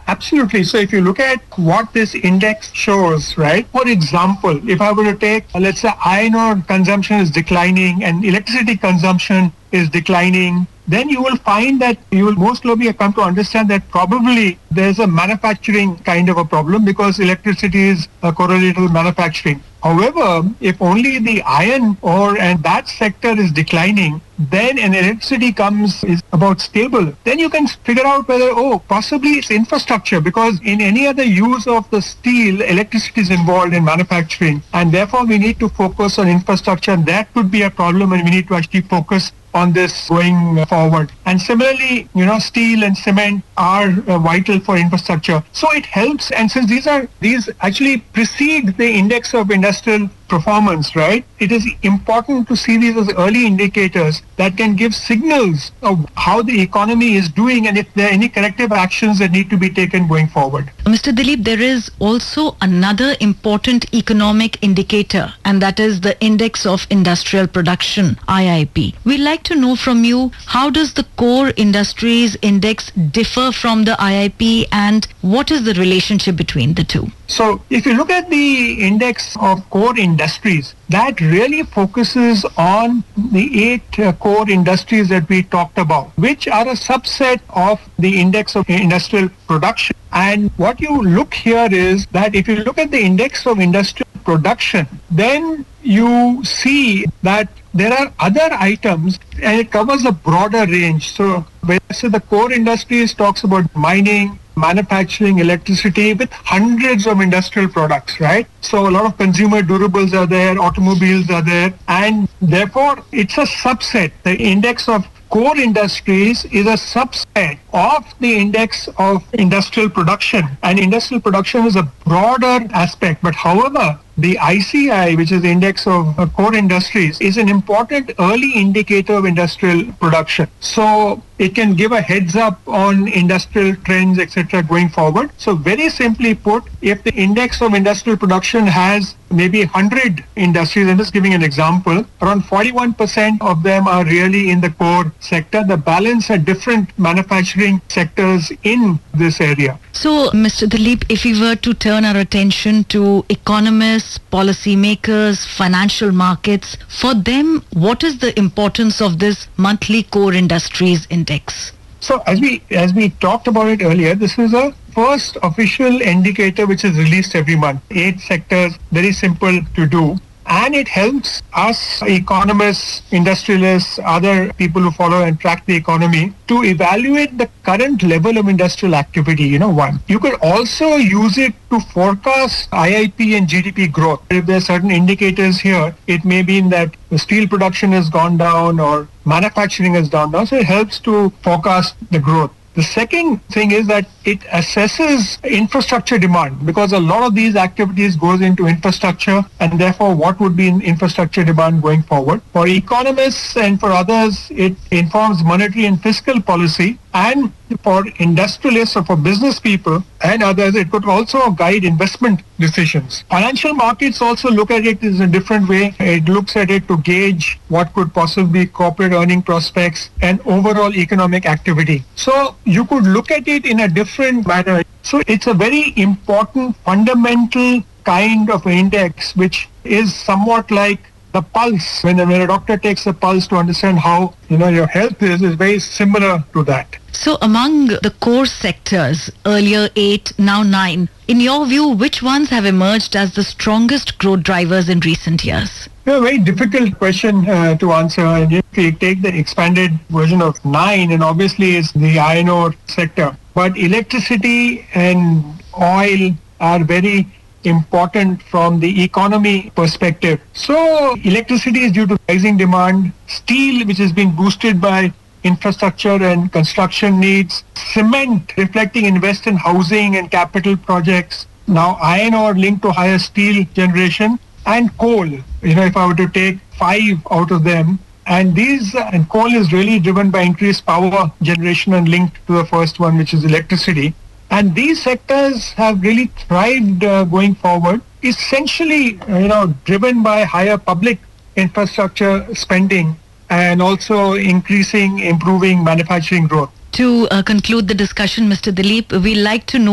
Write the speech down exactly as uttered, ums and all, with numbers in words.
Absolutely. So if you look at what this index shows, right? For example, if I were to take, uh, let's say iron ore consumption is declining and electricity consumption is declining, then you will find that you will most probably come to understand that probably there's a manufacturing kind of a problem because electricity is uh, correlated with manufacturing. However, if only the iron ore and that sector is declining, then an electricity comes is about stable, then you can figure out whether, oh, possibly it's infrastructure, because in any other use of the steel, electricity is involved in manufacturing, and therefore we need to focus on infrastructure, and that could be a problem, and we need to actually focus on this going forward. And similarly, you know, steel and cement are uh, vital for infrastructure. So it helps, and since these are, these actually precede the index of industrial performance, right? It is important to see these as early indicators that can give signals of how the economy is doing and if there are any corrective actions that need to be taken going forward. Mister Dilip, there is also another important economic indicator, and that is the Index of Industrial Production, I I P. We'd like to know from you, how does the Core Industries Index differ from the I I P, and what is the relationship between the two? So if you look at the index of core industries, that really focuses on the eight uh, core industries that we talked about, which are a subset of the index of industrial production. And what you look here is that if you look at the index of industrial production, then you see that there are other items and it covers a broader range. So when I say the core industries talks about mining, manufacturing, electricity, with hundreds of industrial products, right? So a lot of consumer durables are there, automobiles are there, and therefore it's a subset. The index of core industries is a subset of the index of industrial production, and industrial production is a broader aspect. But however, the I C I, which is the index of uh, core industries, is an important early indicator of industrial production. So it can give a heads up on industrial trends, et cetera going forward. So very simply put, if the index of industrial production has maybe one hundred industries, I'm just giving an example, around forty-one percent of them are really in the core sector. The balance are different manufacturing sectors in this area. So, Mister Dilip, if we were to turn our attention to economists, policymakers, financial markets, for them, what is the importance of this monthly core industries index? So, as we as we talked about it earlier, this is a first official indicator which is released every month. Eight sectors, very simple to do. And it helps us, economists, industrialists, other people who follow and track the economy, to evaluate the current level of industrial activity, you know, one. You could also use it to forecast I I P and G D P growth. If there are certain indicators here, it may mean that the steel production has gone down or manufacturing has gone down, so it helps to forecast the growth. The second thing is that it assesses infrastructure demand, because a lot of these activities goes into infrastructure, and therefore what would be in infrastructure demand going forward. For economists and for others, it informs monetary and fiscal policy, and for industrialists or for business people and others, it could also guide investment decisions. Financial markets also look at it in a different way. It looks at it to gauge what could possibly be corporate earning prospects and overall economic activity. So you could look at it in a different manner. So it's a very important fundamental kind of index, which is somewhat like the pulse. When, when a doctor takes a pulse to understand how, you know, your health is, is very similar to that. So among the core sectors, earlier eight, now nine, in your view, which ones have emerged as the strongest growth drivers in recent years? A very difficult question uh, to answer. And if we take the expanded version of nine, and obviously it's the iron ore sector. But electricity and oil are very important from the economy perspective. So electricity is due to rising demand, steel, which has been boosted by infrastructure and construction needs, cement reflecting invest in housing and capital projects, now iron ore linked to higher steel generation, and coal. You know, if I were to take five out of them, and these, and coal is really driven by increased power generation and linked to the first one, which is electricity. And these sectors have really thrived uh, going forward, essentially, uh, you know, driven by higher public infrastructure spending and also increasing, improving manufacturing growth. To uh, conclude the discussion, Mister Dilip, we like to know